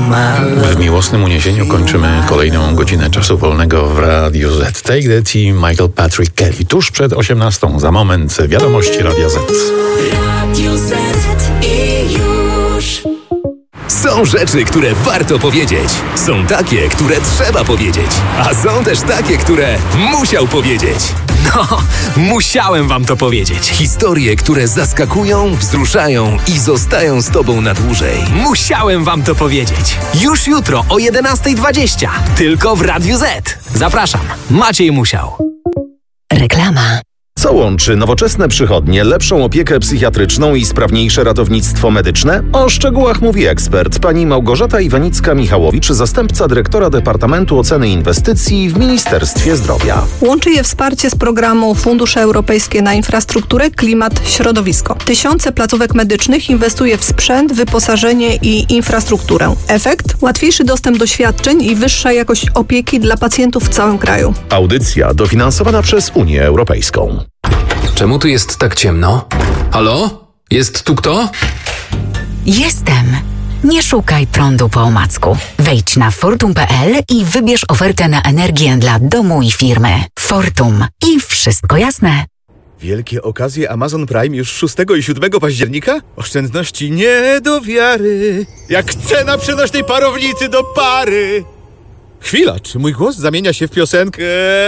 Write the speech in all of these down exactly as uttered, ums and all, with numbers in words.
W miłosnym uniesieniu kończymy kolejną godzinę czasu wolnego w Radiu Z. Take That i Michael Patrick Kelly. Tuż przed osiemnastą, za moment wiadomości Radia Z. Radio Z i już. Są rzeczy, które warto powiedzieć. Są takie, które trzeba powiedzieć. A są też takie, które musiał powiedzieć. No, musiałem wam to powiedzieć. Historie, które zaskakują, wzruszają i zostają z tobą na dłużej. Musiałem wam to powiedzieć. Już jutro o jedenasta dwadzieścia. Tylko w Radiu Z. Zapraszam. Maciej Musiał. Reklama. Co łączy nowoczesne przychodnie, lepszą opiekę psychiatryczną i sprawniejsze ratownictwo medyczne? O szczegółach mówi ekspert, pani Małgorzata Iwanicka-Michałowicz, zastępca dyrektora Departamentu Oceny Inwestycji w Ministerstwie Zdrowia. Łączy je wsparcie z programu Fundusze Europejskie na Infrastrukturę, Klimat, Środowisko. Tysiące placówek medycznych inwestuje w sprzęt, wyposażenie i infrastrukturę. Efekt? Łatwiejszy dostęp do świadczeń i wyższa jakość opieki dla pacjentów w całym kraju. Audycja dofinansowana przez Unię Europejską. Czemu tu jest tak ciemno? Halo? Jest tu kto? Jestem. Nie szukaj prądu po omacku. Wejdź na fortum kropka p l i wybierz ofertę na energię dla domu i firmy. Fortum. I wszystko jasne. Wielkie okazje Amazon Prime już szóstego i siódmego października? Oszczędności nie do wiary. Jak cena przenośnej parownicy do pary. Chwila, czy mój głos zamienia się w piosenkę?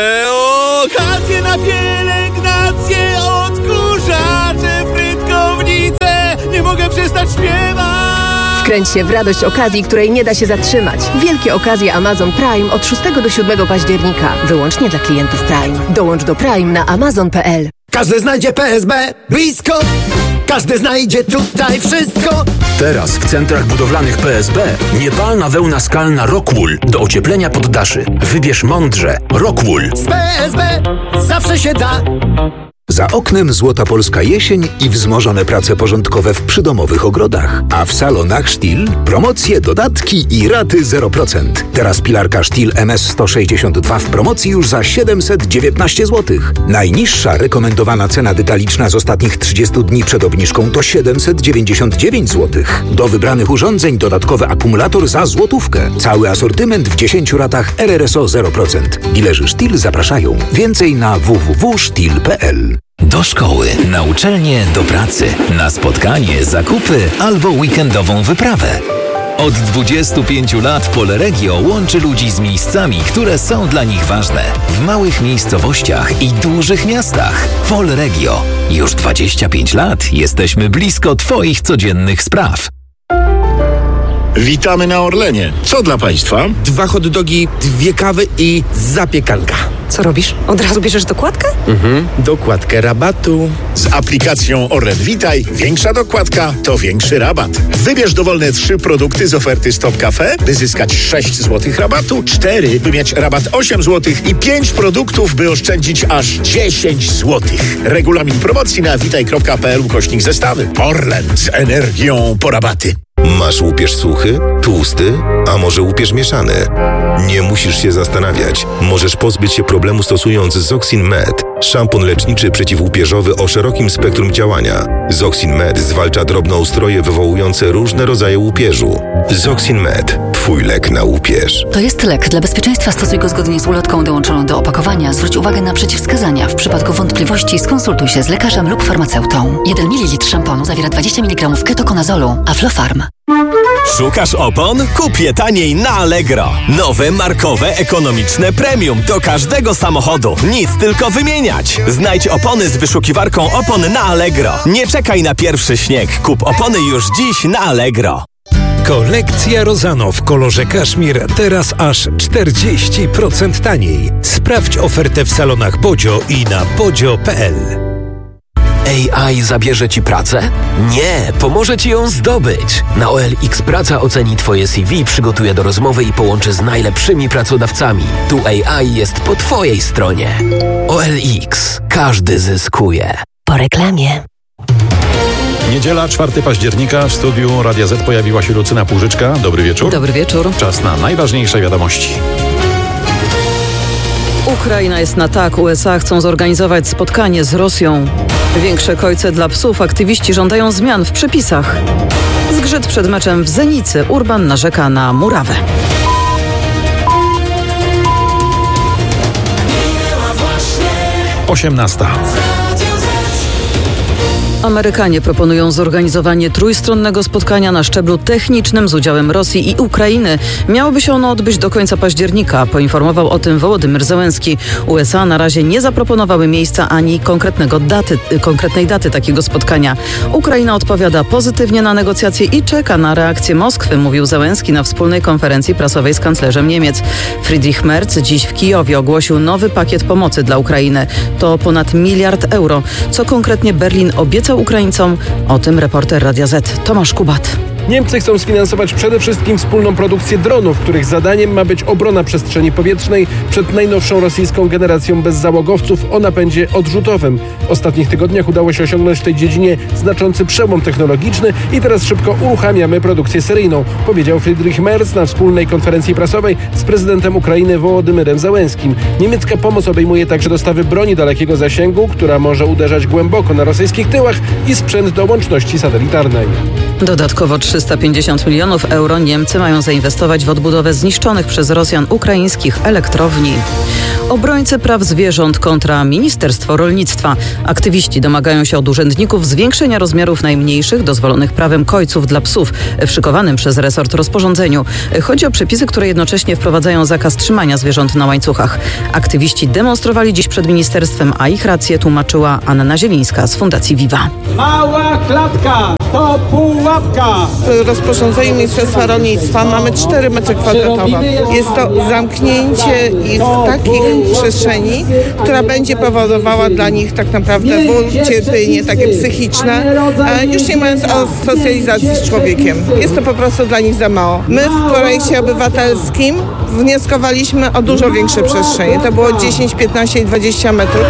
Okazje na pielęgnację, odkurzacze, frytkownice. Nie mogę przestać śpiewać. Wkręć się w radość okazji, której nie da się zatrzymać. Wielkie okazje Amazon Prime od szóstego do siódmego października. Wyłącznie dla klientów Prime. Dołącz do Prime na amazon kropka p l. Każdy znajdzie P S B blisko. Każdy znajdzie tutaj wszystko. Teraz w centrach budowlanych P S B niepalna wełna skalna Rockwool do ocieplenia poddaszy. Wybierz mądrze. Rockwool. Z P S B zawsze się da. Za oknem złota polska jesień i wzmożone prace porządkowe w przydomowych ogrodach. A w salonach Stihl promocje, dodatki i raty zero procent. Teraz pilarka Stihl M S sto sześćdziesiąt dwa w promocji już za siedemset dziewiętnaście złotych. Najniższa rekomendowana cena detaliczna z ostatnich trzydziestu dni przed obniżką to siedemset dziewięćdziesiąt dziewięć złotych. Do wybranych urządzeń dodatkowy akumulator za złotówkę. Cały asortyment w dziesięciu ratach R R S O zero procent. Dilerzy Stihl zapraszają. Więcej na w w w kropka stihl kropka p l. Do szkoły, na uczelnię, do pracy, na spotkanie, zakupy albo weekendową wyprawę. Od dwudziestu pięciu lat Polregio łączy ludzi z miejscami, które są dla nich ważne. W małych miejscowościach i dużych miastach. Polregio. Już dwadzieścia pięć lat jesteśmy blisko Twoich codziennych spraw. Witamy na Orlenie. Co dla Państwa? Dwa hot dogi, dwie kawy i zapiekanka. Co robisz? Od razu bierzesz dokładkę? Mhm, dokładkę rabatu. Z aplikacją Orlen Witaj większa dokładka to większy rabat. Wybierz dowolne trzy produkty z oferty Stop Cafe, by zyskać sześć złotych rabatu, cztery, by mieć rabat osiem złotych i pięć produktów, by oszczędzić aż dziesięć złotych. Regulamin promocji na witaj kropka p l ukośnik zestawy. Orlen z energią po rabaty. Masz łupież suchy, tłusty, a może łupież mieszany? Nie musisz się zastanawiać. Możesz pozbyć się problemu stosując Zoxin Med. Szampon leczniczy przeciwłupieżowy o szerokim spektrum działania. Zoxin Med zwalcza drobnoustroje wywołujące różne rodzaje łupieżu. Zoxin Med. Twój lek na łupież. To jest lek. Dla bezpieczeństwa stosuj go zgodnie z ulotką dołączoną do opakowania. Zwróć uwagę na przeciwwskazania. W przypadku wątpliwości skonsultuj się z lekarzem lub farmaceutą. jeden mililitr szamponu zawiera dwadzieścia miligramów ketokonazolu. Aflofarm. Szukasz opon? Kup je taniej na Allegro. Nowe, markowe, ekonomiczne premium do każdego samochodu. Nic, tylko wymieniać. Znajdź opony z wyszukiwarką opon na Allegro. Nie czekaj na pierwszy śnieg. Kup opony już dziś na Allegro. Kolekcja Rozano w kolorze kaszmir teraz aż czterdzieści procent taniej. Sprawdź ofertę w salonach Podzio i na podzio kropka p l. A I zabierze Ci pracę? Nie, pomoże Ci ją zdobyć. Na O L X Praca oceni Twoje C V, przygotuje do rozmowy i połączy z najlepszymi pracodawcami. Tu A I jest po Twojej stronie. O L X. Każdy zyskuje. Po reklamie. Niedziela, czwartego października, w studiu Radia Z pojawiła się Lucyna Płużyczka. Dobry wieczór. Dobry wieczór. Czas na najważniejsze wiadomości. Ukraina jest na tak. U S A chcą zorganizować spotkanie z Rosją. Większe kojce dla psów. Aktywiści żądają zmian w przepisach. Zgrzyt przed meczem w Zenicy. Urban narzeka na murawę. osiemnasta. Amerykanie proponują zorganizowanie trójstronnego spotkania na szczeblu technicznym z udziałem Rosji i Ukrainy. Miałoby się ono odbyć do końca października, poinformował o tym Wołodymyr Zełenski. U S A na razie nie zaproponowały miejsca ani konkretnego daty, konkretnej daty takiego spotkania. Ukraina odpowiada pozytywnie na negocjacje i czeka na reakcję Moskwy, mówił Zełenski na wspólnej konferencji prasowej z kanclerzem Niemiec. Friedrich Merz dziś w Kijowie ogłosił nowy pakiet pomocy dla Ukrainy. To ponad miliard euro. Co konkretnie Berlin obiecał Ukraińcom? O tym reporter Radia Z Tomasz Kubat. Niemcy chcą sfinansować przede wszystkim wspólną produkcję dronów, których zadaniem ma być obrona przestrzeni powietrznej przed najnowszą rosyjską generacją bezzałogowców o napędzie odrzutowym. W ostatnich tygodniach udało się osiągnąć w tej dziedzinie znaczący przełom technologiczny i teraz szybko uruchamiamy produkcję seryjną, powiedział Friedrich Merz na wspólnej konferencji prasowej z prezydentem Ukrainy Wołodymyrem Zełenskim. Niemiecka pomoc obejmuje także dostawy broni dalekiego zasięgu, która może uderzać głęboko na rosyjskich tyłach, i sprzęt do łączności satelitarnej. Dodatkowo trzysta pięćdziesiąt milionów euro Niemcy mają zainwestować w odbudowę zniszczonych przez Rosjan ukraińskich elektrowni. Obrońcy praw zwierząt kontra Ministerstwo Rolnictwa. Aktywiści domagają się od urzędników zwiększenia rozmiarów najmniejszych dozwolonych prawem kojców dla psów w szykowanym przez resort rozporządzeniu. Chodzi o przepisy, które jednocześnie wprowadzają zakaz trzymania zwierząt na łańcuchach. Aktywiści demonstrowali dziś przed ministerstwem, a ich rację tłumaczyła Anna Zielińska z Fundacji Viva. Mała klatka to pułapka. W rozporządzeniu Ministerstwa Rolnictwa mamy cztery metry kwadratowe. Jest to zamknięcie ich w takich przestrzeni, która będzie powodowała dla nich tak naprawdę ból, cierpienie takie psychiczne, już nie mówiąc o socjalizacji z człowiekiem. Jest to po prostu dla nich za mało. My w projekcie obywatelskim wnioskowaliśmy o dużo większe przestrzenie. To było dziesięć, piętnaście i dwadzieścia metrów.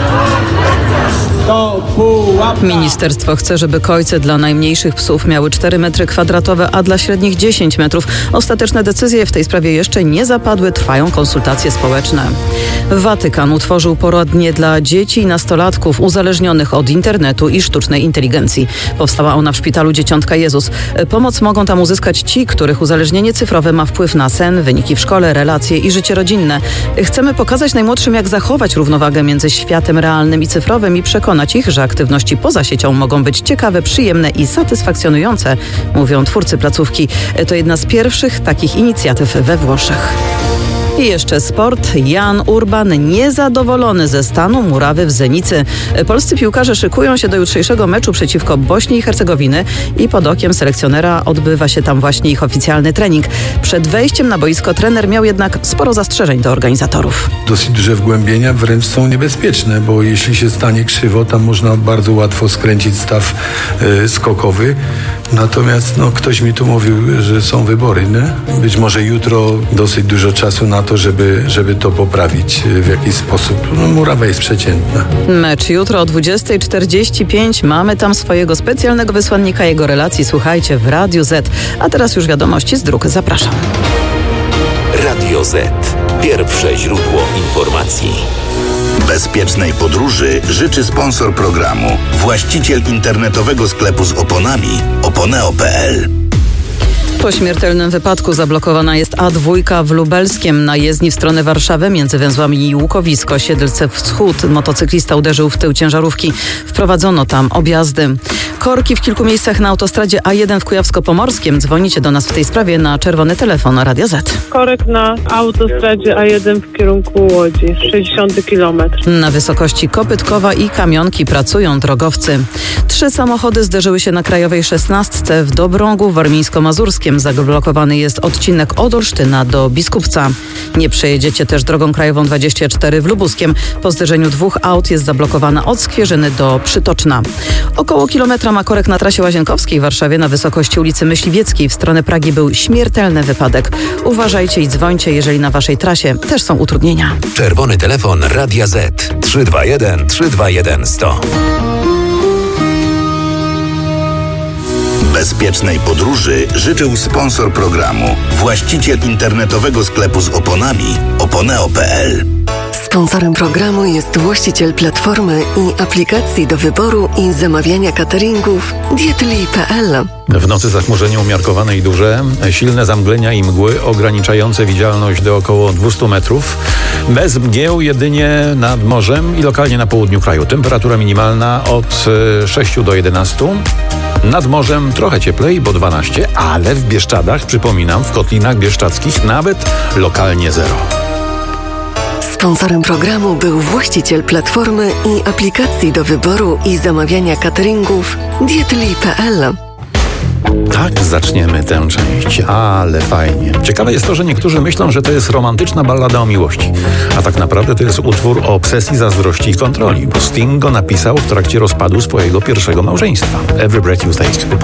Ministerstwo chce, żeby kojce dla najmniejszych psów miały cztery metry kwadratowe, a dla średnich dziesięć metrów. Ostateczne decyzje w tej sprawie jeszcze nie zapadły, trwają konsultacje społeczne. Watykan utworzył poradnię dla dzieci i nastolatków uzależnionych od internetu i sztucznej inteligencji. Powstała ona w szpitalu Dzieciątka Jezus. Pomoc mogą tam uzyskać ci, których uzależnienie cyfrowe ma wpływ na sen, wyniki w szkole, relacje i życie rodzinne. Chcemy pokazać najmłodszym, jak zachować równowagę między światem realnym i cyfrowym i przekonać ich, że aktywności poza siecią mogą być ciekawe, przyjemne i satysfakcjonujące, mówią twórcy placówki. To jedna z pierwszych takich inicjatyw we Włoszech. I jeszcze sport. Jan Urban niezadowolony ze stanu murawy w Zenicy. Polscy piłkarze szykują się do jutrzejszego meczu przeciwko Bośni i Hercegowiny i pod okiem selekcjonera odbywa się tam właśnie ich oficjalny trening. Przed wejściem na boisko trener miał jednak sporo zastrzeżeń do organizatorów. Dosyć duże wgłębienia wręcz są niebezpieczne, bo jeśli się stanie krzywo, tam można bardzo łatwo skręcić staw y, skokowy. Natomiast no, ktoś mi tu mówił, że są wybory, nie? Być może jutro dosyć dużo czasu na to, żeby, żeby to poprawić w jakiś sposób. No, murawa jest przeciętna. Mecz jutro o dwudziesta czterdzieści pięć. Mamy tam swojego specjalnego wysłannika, jego relacji słuchajcie w Radiu Z. A teraz już wiadomości z dróg. Zapraszam. Radio Z. Pierwsze źródło informacji. Bezpiecznej podróży życzy sponsor programu, właściciel internetowego sklepu z oponami oponeo kropka p l. Po śmiertelnym wypadku zablokowana jest A dwa w Lubelskiem na jezdni w stronę Warszawy między węzłami Łukowisko, Siedlce Wschód. Motocyklista uderzył w tył ciężarówki. Wprowadzono tam objazdy. Korki w kilku miejscach na autostradzie A jeden w Kujawsko-Pomorskiem. Dzwonicie do nas w tej sprawie na czerwony telefon Radia Z. Korek na autostradzie A jeden w kierunku Łodzi, sześćdziesiąty kilometr. Na wysokości Kopytkowa i Kamionki pracują drogowcy. Trzy samochody zderzyły się na Krajowej szesnastce w Dobrągu warmińsko-mazurskim. Zablokowany jest odcinek od Olsztyna do Biskupca. Nie przejedziecie też drogą krajową dwadzieścia cztery w Lubuskiem. Po zderzeniu dwóch aut jest zablokowana od Skwierzyny do Przytoczna. Około kilometra ma korek na trasie Łazienkowskiej w Warszawie na wysokości ulicy Myśliwieckiej. W stronę Pragi był śmiertelny wypadek. Uważajcie i dzwońcie, jeżeli na waszej trasie też są utrudnienia. Czerwony telefon Radia Z trzy dwa jeden trzy dwa jeden sto. Bezpiecznej podróży życzył sponsor programu, właściciel internetowego sklepu z oponami oponeo kropka p l. Sponsorem programu jest właściciel platformy i aplikacji do wyboru i zamawiania cateringów dietli kropka p l. W nocy zachmurzenie umiarkowane i duże, silne zamglenia i mgły ograniczające widzialność do około dwieście metrów. Bez mgieł jedynie nad morzem i lokalnie na południu kraju. Temperatura minimalna od sześciu do jedenastu. Nad morzem trochę cieplej, bo dwanaście, ale w Bieszczadach, przypominam, w kotlinach bieszczadzkich nawet lokalnie zero. Sponsorem programu był właściciel platformy i aplikacji do wyboru i zamawiania cateringów dietli kropka p l. Tak zaczniemy tę część, ale fajnie. Ciekawe jest to, że niektórzy myślą, że to jest romantyczna ballada o miłości, a tak naprawdę to jest utwór o obsesji, zazdrości i kontroli, bo Sting go napisał w trakcie rozpadu swojego pierwszego małżeństwa. Every Breath You Take.